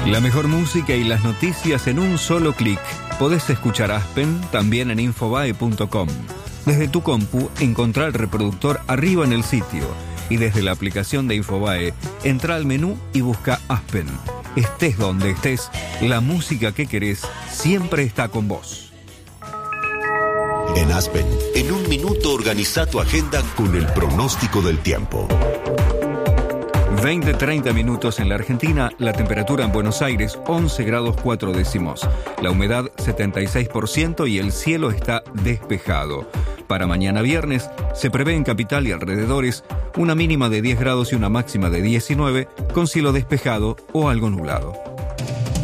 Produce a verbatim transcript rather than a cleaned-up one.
La mejor música y las noticias en un solo clic. Podés escuchar Aspen también en infobae punto com. Desde tu compu, encontrá el reproductor arriba en el sitio. Y desde la aplicación de Infobae, entra al menú y busca Aspen. Estés donde estés, la música que querés siempre está con vos. En Aspen, en un minuto organiza tu agenda con el pronóstico del tiempo. veinte a treinta minutos en la Argentina, la temperatura en Buenos Aires once grados cuatro décimos, la humedad setenta y seis por ciento y el cielo está despejado. Para mañana viernes se prevé en Capital y alrededores una mínima de diez grados y una máxima de diecinueve con cielo despejado o algo nublado.